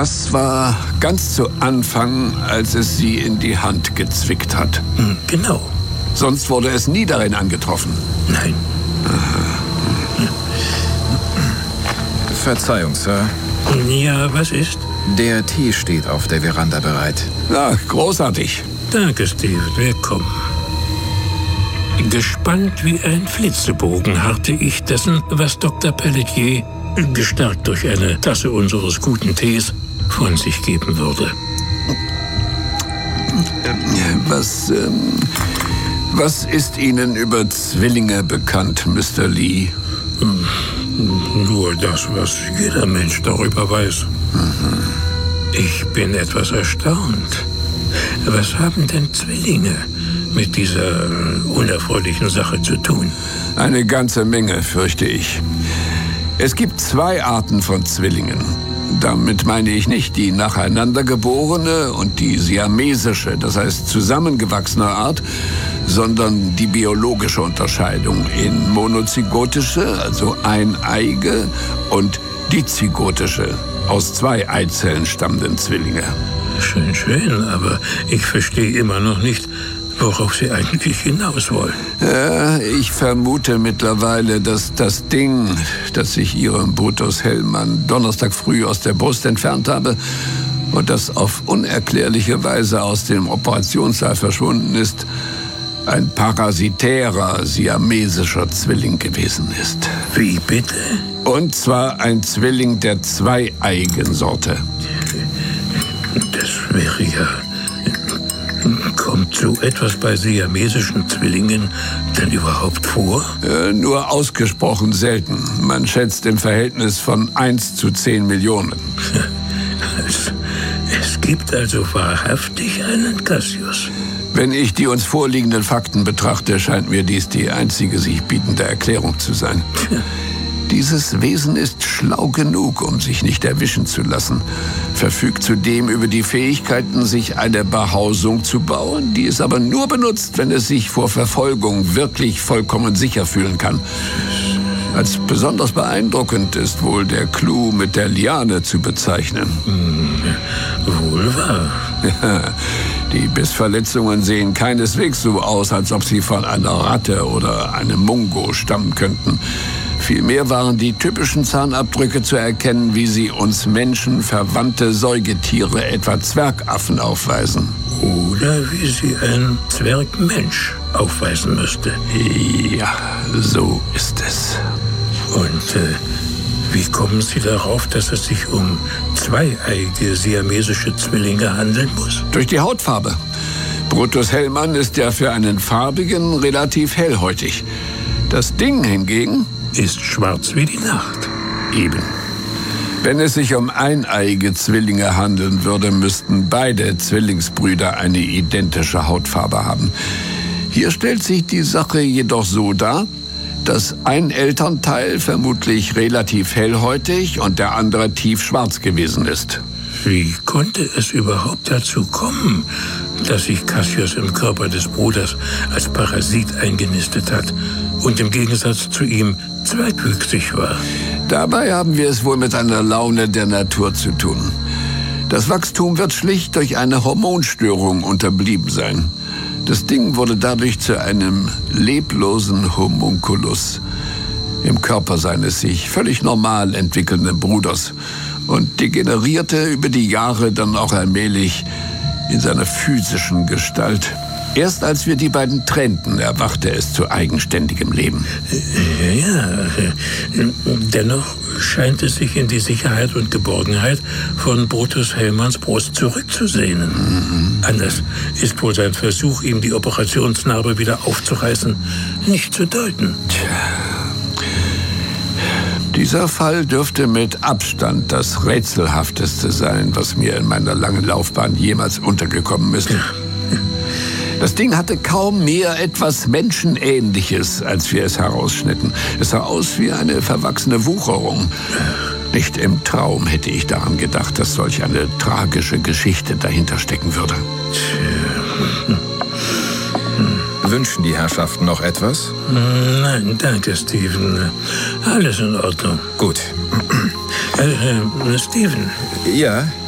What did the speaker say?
Das war ganz zu Anfang, als es sie in die Hand gezwickt hat. Genau. Sonst wurde es nie darin angetroffen. Nein. Verzeihung, Sir. Ja, was ist? Der Tee steht auf der Veranda bereit. Na, großartig. Danke, Steven. Willkommen. Gespannt wie ein Flitzebogen harrte ich dessen, was Dr. Pelletier, gestärkt durch eine Tasse unseres guten Tees, von sich geben würde. Was ist Ihnen über Zwillinge bekannt, Mr. Lee? Nur das, was jeder Mensch darüber weiß. Ich bin etwas erstaunt. Was haben denn Zwillinge mit dieser unerfreulichen Sache zu tun? Eine ganze Menge, fürchte ich. Es gibt 2 Arten von Zwillingen. Damit meine ich nicht die nacheinander geborene und die siamesische, das heißt zusammengewachsene Art, sondern die biologische Unterscheidung in monozygotische, also eineige, und dizygotische, aus 2 Eizellen stammenden Zwillinge. Schön, aber ich verstehe immer noch nicht, worauf Sie eigentlich hinaus wollen. Ich vermute mittlerweile, dass das Ding, das ich Ihrem Brutus Hellmann Donnerstag früh aus der Brust entfernt habe und das auf unerklärliche Weise aus dem Operationssaal verschwunden ist, ein parasitärer siamesischer Zwilling gewesen ist. Wie bitte? Und zwar ein Zwilling der zweieigen Sorte. Das wäre ja... Kommt so etwas bei siamesischen Zwillingen denn überhaupt vor? Nur ausgesprochen selten. Man schätzt im Verhältnis von 1 zu 10 Millionen. Es gibt also wahrhaftig einen Cassius. Wenn ich die uns vorliegenden Fakten betrachte, scheint mir dies die einzige sich bietende Erklärung zu sein. Dieses Wesen ist schlau genug, um sich nicht erwischen zu lassen, verfügt zudem über die Fähigkeiten, sich eine Behausung zu bauen, die es aber nur benutzt, wenn es sich vor Verfolgung wirklich vollkommen sicher fühlen kann. Als besonders beeindruckend ist wohl der Clou mit der Liane zu bezeichnen. Wohl wahr. Die Bissverletzungen sehen keineswegs so aus, als ob sie von einer Ratte oder einem Mungo stammen könnten. Vielmehr waren die typischen Zahnabdrücke zu erkennen, wie sie uns Menschen verwandte Säugetiere, etwa Zwergaffen, aufweisen. Oder wie sie ein Zwergmensch aufweisen müsste. Ja, so ist es. Und wie kommen Sie darauf, dass es sich um zweieige siamesische Zwillinge handeln muss? Durch die Hautfarbe. Brutus Hellmann ist ja für einen farbigen relativ hellhäutig. Das Ding hingegen ist schwarz wie die Nacht. Eben. Wenn es sich um eineige Zwillinge handeln würde, müssten beide Zwillingsbrüder eine identische Hautfarbe haben. Hier stellt sich die Sache jedoch so dar, dass ein Elternteil vermutlich relativ hellhäutig und der andere tiefschwarz gewesen ist. Wie konnte es überhaupt dazu kommen, dass sich Cassius im Körper des Bruders als Parasit eingenistet hat und im Gegensatz zu ihm zweitwüchsig war? Dabei haben wir es wohl mit einer Laune der Natur zu tun. Das Wachstum wird schlicht durch eine Hormonstörung unterblieben sein. Das Ding wurde dadurch zu einem leblosen Homunculus im Körper seines sich völlig normal entwickelnden Bruders und degenerierte über die Jahre dann auch allmählich in seiner physischen Gestalt. Erst als wir die beiden trennten, erwachte es zu eigenständigem Leben. Ja, dennoch scheint es sich in die Sicherheit und Geborgenheit von Brutus Hellmanns Brust zurückzusehnen. Anders ist wohl sein Versuch, ihm die Operationsnarbe wieder aufzureißen, nicht zu deuten. Dieser Fall dürfte mit Abstand das Rätselhafteste sein, was mir in meiner langen Laufbahn jemals untergekommen ist. Das Ding hatte kaum mehr etwas Menschenähnliches, als wir es herausschnitten. Es sah aus wie eine verwachsene Wucherung. Nicht im Traum hätte ich daran gedacht, dass solch eine tragische Geschichte dahinter stecken würde. Wünschen die Herrschaften noch etwas? Nein, danke, Steven. Alles in Ordnung. Gut. Steven. Ja?